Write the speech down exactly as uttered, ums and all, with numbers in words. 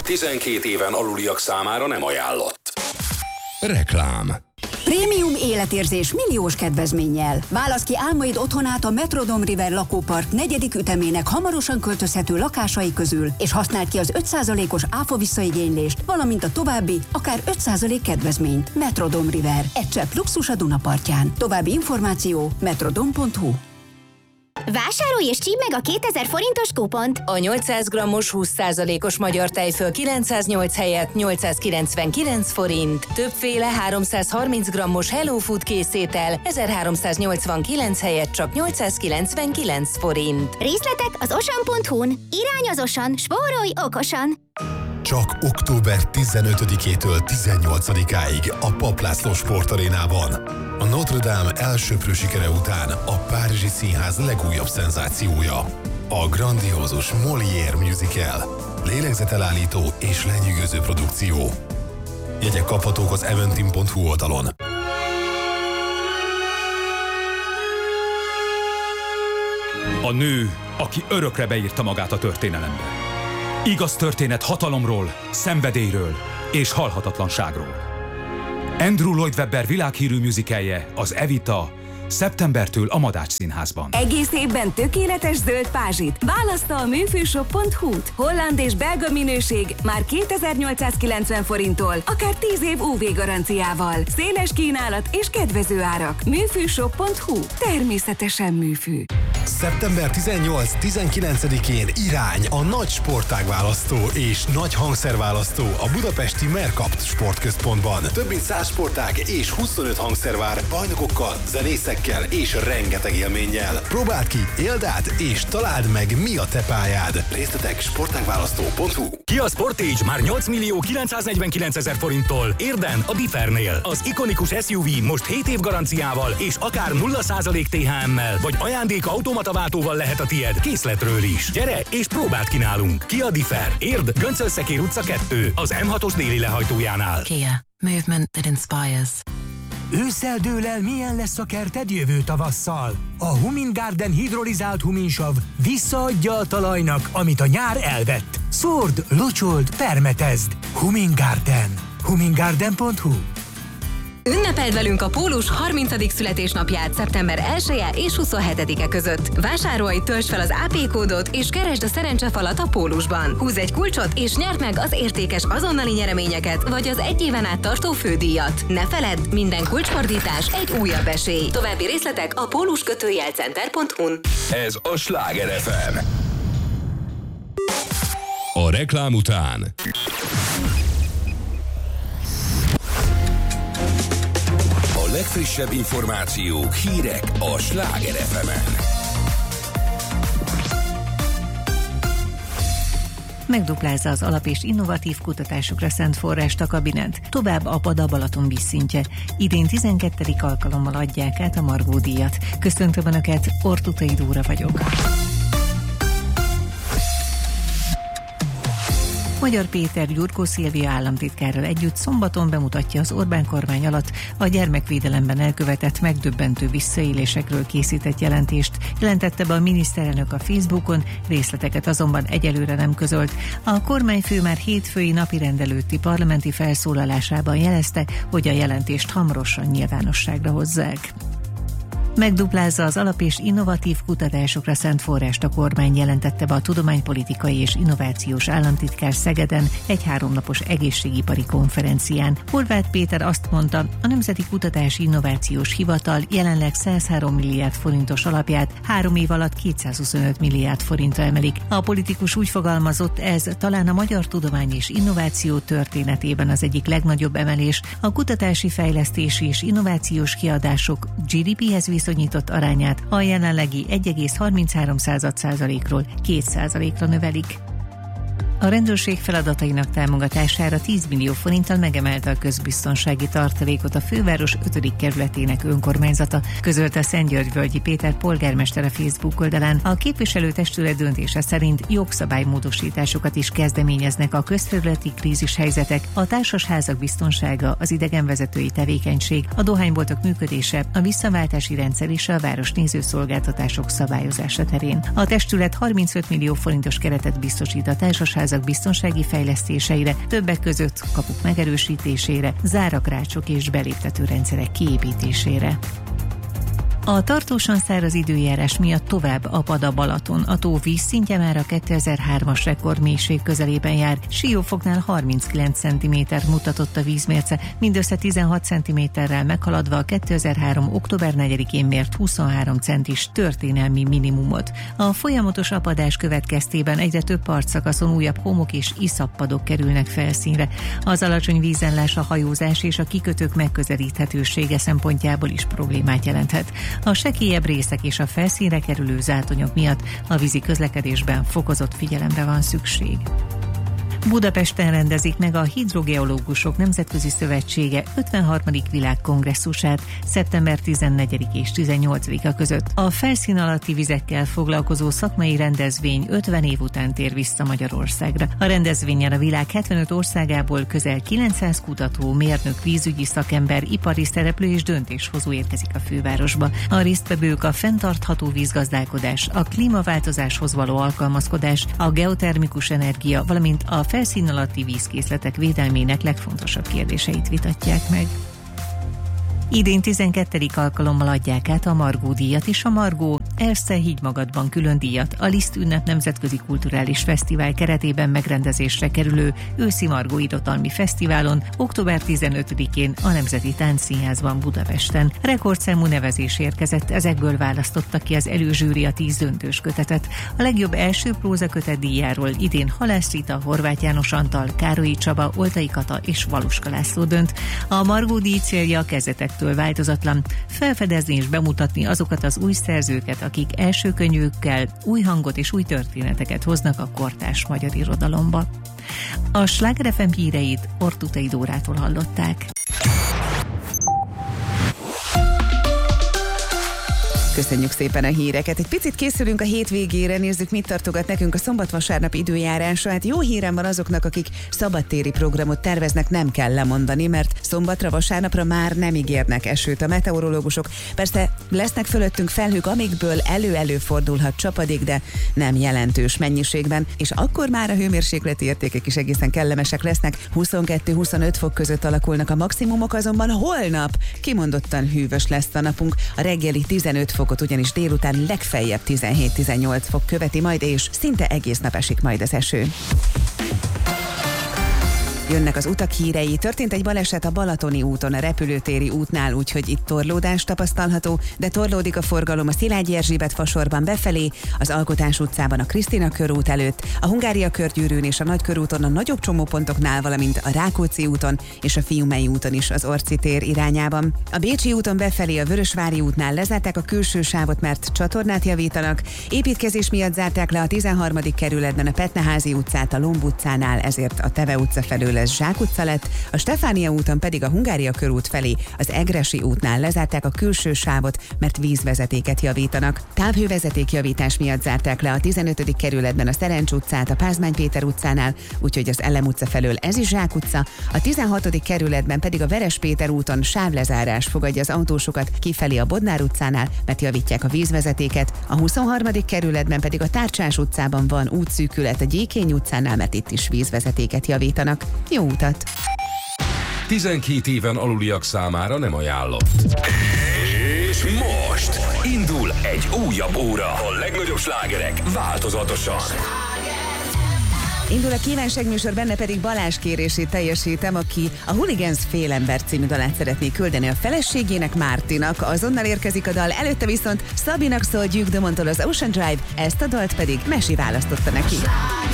tizenkét éven aluliak számára nem ajánlott. Reklám. Prémium életérzés milliós kedvezménnyel. Válasz ki álmaid otthonát a Metrodome River lakópark negyedik ütemének hamarosan költözhető lakásai közül, és használd ki az öt százalékos áfa visszaigénylést, valamint a további, akár öt százalék kedvezményt. Metrodome River. Egy csepp luxus a Dunapartján. További információ metrodome pont hu. Vásárolj és csípd meg a kétezer forintos kupont! A nyolcszáz grammos húsz százalékos magyar tejföl kilencszáznyolc helyett nyolcszázkilencvenkilenc forint. Többféle háromszázharminc grammos Hello Food készétel ezerháromszáznyolcvankilenc helyett csak nyolcszázkilencvenkilenc forint. Részletek az osan pont hu-n. Irány az Osan, spórolj okosan! Csak október tizenötödikétől tizennyolcadikáig a Papp László Sportarénában. A Notre Dame elsöprő sikere után a Párizsi Színház legújabb szenzációja. A grandiózus Molière musical. Lélegzetelállító és lenyűgöző produkció. Jegyek kaphatók az eventim pont hu oldalon. A nő, aki örökre beírta magát a történelembe. Igaz történet hatalomról, szenvedélyről és halhatatlanságról. Andrew Lloyd Webber világhírű musicalje, az Evita, szeptembertől a Madács Színházban. Egész évben tökéletes zöld pázsit. Választa a műfűshop pont hu-t. Holland és belga minőség már kétezer-nyolcszázkilencven forinttól, akár tíz év ú vé garanciával. Széles kínálat és kedvező árak. műfűshop pont hu. Természetesen műfű. szeptember tizennyolc-tizenkilencedikén irány a nagy sportágválasztó és nagy hangszerválasztó a budapesti Mercapt Sportközpontban. Több mint száz sportág és huszonöt hangszер vár bajnokokkal, zenészekkel és rengeteg élménnyel. Próbáld ki, éld át és találd meg, mi a te pályád. Részletek sportágválasztó pont hu. Kia Sportage már nyolc millió kilencszáznegyvenkilencezer forinttól érden a Differnél. Az ikonikus es u vé most hét év garanciával és akár nulla százalék té há em-mel vagy ajándék automataváltóval lehet a tied készletről is. Gyere és próbáld ki nálunk. Kia Differ. Érd, Göncöl-Szekér utca kettő, az em hatos déli lehajtójánál. Kia. Movement that inspires. Ősszel dől el, milyen lesz a kerted jövő tavasszal. A Humin Garden hidrolizált huminsav visszaadja a talajnak, amit a nyár elvett. Szórd, locsold, permetezd. Humin Garden. humin garden pont hu. Ünnepeld velünk a Pólus harmincadik születésnapját szeptember elseje és huszonhetedike között. Vásárolj, töltsd fel az á pé kódot és keresd a szerencsefalat a Pólusban. Húzz egy kulcsot és nyerd meg az értékes azonnali nyereményeket vagy az egy éven át tartó fődíjat. Ne feledd, minden kulcsfordítás egy újabb esély. További részletek a pólus kötőjel center pont hu-n. Ez a Sláger ef em. A reklám után A legfrissebb információk, hírek a Sláger ef emen. Megduplázza az alap- és innovatív kutatásokra szánt forrást a kabinet. Tovább apad a Balaton vízszintje. Idén tizenkettedik alkalommal adják át a Margó díjat. Köszöntöm Önöket, Ortutai Dóra vagyok. Magyar Péter Gyurkó Szilvia államtitkárral együtt szombaton bemutatja az Orbán kormány alatt a gyermekvédelemben elkövetett megdöbbentő visszaélésekről készített jelentést, jelentette be a miniszterelnök a Facebookon, részleteket azonban egyelőre nem közölt. A kormányfő már hétfői napirend előtti parlamenti felszólalásában jelezte, hogy a jelentést hamarosan nyilvánosságra hozzák. Megduplázza az alap- és innovatív kutatásokra szánt forrást a kormány, jelentette be a tudománypolitikai és innovációs államtitkár Szegeden egy háromnapos egészségipari konferencián. Horváth Péter azt mondta, a Nemzeti Kutatási Innovációs Hivatal jelenleg százhárom milliárd forintos alapját három év alatt kétszázhuszonöt milliárd forintra emelik. A politikus úgy fogalmazott, ez talán a magyar tudomány és innováció történetében az egyik legnagyobb emelés. A kutatási, fejlesztési és innovációs kiadások gé dé péhez viszonyított arányát a jelenlegi egy egész harminchárom százalékról két százalékra növelik. A rendőrség feladatainak támogatására tíz millió forinttal megemelte a közbiztonsági tartalékot a főváros ötödik kerületének önkormányzata, közölte Szentgyörgyvölgyi Péter polgármester a Facebook oldalán. A képviselőtestület döntése szerint jogszabálymódosításokat is kezdeményeznek a közterületi krízishelyzetek, a társasházak biztonsága, az idegenvezetői tevékenység, a dohányboltok működése, a visszaváltási rendszer és a városnéző szolgáltatások szabályozása terén. A testület harmincöt millió forintos keretet biztosít a társasház házak biztonsági fejlesztéseire, többek között kapuk megerősítésére, zárakrácsok és beléptető rendszerek kiépítésére. A tartósan száraz időjárás miatt tovább apad a Balaton. A tó vízszintje már a kétezer-hármas rekordmélység közelében jár. Siófoknál harminckilenc centiméter mutatott a vízmérce, mindössze tizenhat centiméterrel meghaladva a kétezer-három. október negyedikén mért huszonhárom centis történelmi minimumot. A folyamatos apadás következtében egyre több partszakaszon újabb homok és iszappadok kerülnek felszínre. Az alacsony vízállás a hajózás és a kikötők megközelíthetősége szempontjából is problémát jelenthet. A sekélyebb részek és a felszínre kerülő zátonyok miatt a vízi közlekedésben fokozott figyelemre van szükség. Budapesten rendezik meg a Hidrogeológusok Nemzetközi Szövetsége ötvenharmadik világkongresszusát szeptember tizennegyedike és tizennyolcadika között. A felszín alatti vizekkel foglalkozó szakmai rendezvény ötven év után tér vissza Magyarországra. A rendezvényen a világ hetvenöt országából közel kilencszáz kutató, mérnök, vízügyi szakember, ipari szereplő és döntéshozó érkezik a fővárosba. A résztvevők a fenntartható vízgazdálkodás, a klímaváltozáshoz való alkalmazkodás, a geotermikus energia, valamint a felszín alatti vízkészletek védelmének legfontosabb kérdéseit vitatják meg. Idén tizenkettedik alkalommal adják át a Margó díjat, és a Margó Ersze higgy magadban külön díjat a Liszt ünnep nemzetközi kulturális fesztivál keretében megrendezésre kerülő őszi Margó irodalmi fesztiválon október tizenötödikén a Nemzeti Táncszínházban Budapesten. Rekordszámú nevezés érkezett, ezekből választottak ki az előzsűri a tíz döntős kötetet. A legjobb első prózakötet díjáról idén Halász Rita, Horváth János Antal, Károlyi Csaba, Oltai Kata és Valuska László dönt. A Margó díj célja a kezdetektől változatlan, felfedezni és bemutatni azokat az új szerzőket, akik első könyvükkel új hangot és új történeteket hoznak a kortárs magyar irodalomba. A Sláger ef em híreit Ortutai Dórától hallották. Köszönjük szépen a híreket. Egy picit készülünk a hétvégére, nézzük, mit tartogat nekünk a szombat-vasárnap időjárása. Hát jó hírem van azoknak, akik szabadtéri programot terveznek, nem kell lemondani, mert szombatra, vasárnapra már nem ígérnek esőt a meteorológusok. Persze lesznek fölöttünk felhők, amikből elő-elő fordulhat csapadék, de nem jelentős mennyiségben, és akkor már a hőmérsékleti értékek is egészen kellemesek lesznek. huszonkettő-huszonöt fok között alakulnak a maximumok, azonban holnap kimondottan hűvös lesz a napunk. A reggeli tizenöt fokot ugyanis délután legfeljebb tizenhét-tizennyolc fok követi majd, és szinte egész nap esik majd az eső. Jönnek az utak hírei. Történt egy baleset a Balatoni úton, a repülőtéri útnál, úgyhogy itt torlódás tapasztalható, de torlódik a forgalom a Szilágyi Erzsébet fasorban befelé, az Alkotás utcában a Krisztina körút előtt, a Hungária körgyűrűn és a Nagykörúton a nagyobb csomópontoknál, valamint a Rákóczi úton és a Fiumei úton is az Orci tér irányában. A Bécsi úton befelé a Vörösvári útnál lezárták a külső sávot, mert csatornát javítanak. Építkezés miatt zárták le a tizenharmadik kerületben a Petneházi utcát a Lomb utcánál, ezért a Teve utca felől ez Zsák utca lett, a Stefánia úton pedig a Hungária körút felé az Egressy útnál lezárták a külső sávot, mert vízvezetéket javítanak. Távhővezetékjavítás miatt zárták le a tizenötödik kerületben a Szerencs utcát a Pázmány Péter utcánál, úgyhogy az Ellem utca felől ez is Zsák utca, a tizenhatodik kerületben pedig a Veres Péter úton sávlezárás fogadja az autósokat kifelé a Bodnár utcánál, mert javítják a vízvezetéket, a huszonharmadik kerületben pedig a Tárcsás utcában van útszűkület a Gyékény utcánál, mert itt is vízvezetéket javítanak. Jó utat! tizenkét éven aluliak számára nem ajánlott. És most indul egy újabb óra. A legnagyobb slágerek változatosan. Indul a kívánságműsor, benne pedig Balázs kérését teljesítem, aki a Hooligans Félember című dalát szeretné küldeni a feleségének, Mártinak. Azonnal érkezik a dal, előtte viszont Szabinak szól Duke Dumont-tól az Ocean Drive, ezt a dalt pedig Mesi választotta neki.